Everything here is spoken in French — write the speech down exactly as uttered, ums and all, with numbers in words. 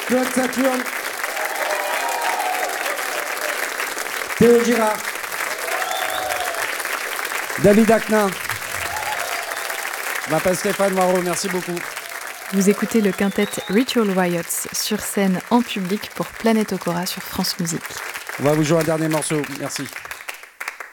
Claude Saturne, Théo Girard, David Aknin, m'appelle Stéphane Moreau, merci beaucoup. Vous écoutez le quintet Ritual Riots sur scène en public pour Planète Okora sur France Musique. On va vous jouer un dernier morceau, merci.